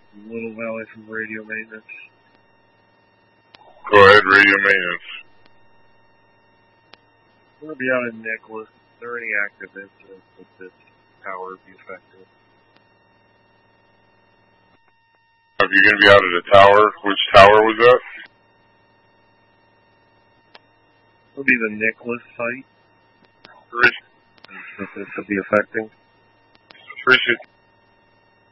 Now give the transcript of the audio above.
Little Valley from radio maintenance. Go ahead, radio maintenance. We're going to be out in Nicholas. Is there any active incidents with this tower be affected? If you're going to be out at a tower, which tower was that? It'll be the Nicholas site. Three. That this will be affecting. 360.